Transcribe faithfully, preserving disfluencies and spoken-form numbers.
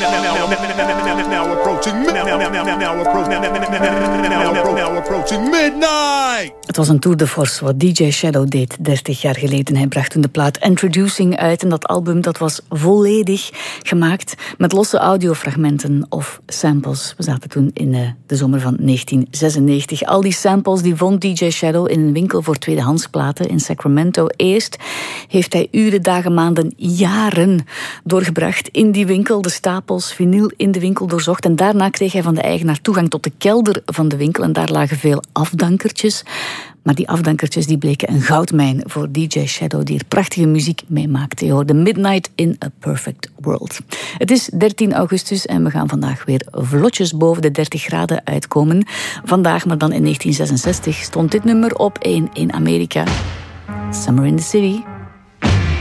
Now approaching now approaching midnight. Het was een tour de force wat D J Shadow deed dertig jaar geleden. Hij bracht toen de plaat Introducing uit en dat album dat was volledig gemaakt met losse audiofragmenten of samples. We zaten toen in uh, de zomer van negentien zesennegentig. Al die samples die vond D J Shadow in een winkel voor tweedehandsplaten in Sacramento. Eerst heeft hij uren, dagen, maanden, jaren doorgebracht in die winkel, de stapels vinyl in de winkel doorzocht en daarna kreeg hij van de eigenaar toegang tot de kelder van de winkel en daar lagen veel afdankertjes. Maar die afdankertjes die bleken een goudmijn voor D J Shadow, die er prachtige muziek mee maakte. Je hoorde Midnight in a Perfect World. Het is dertien augustus en we gaan vandaag weer vlotjes boven de dertig graden uitkomen. Vandaag, maar dan in negentien zesenzestig, stond dit nummer op één in Amerika. Summer in the City.